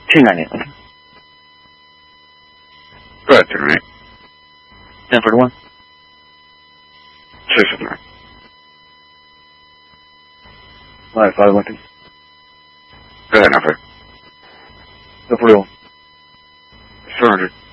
298. Go ahead, 298. 1041. 659. Alright, 5 Lincoln. Go ahead, Alfred. 1041. 400.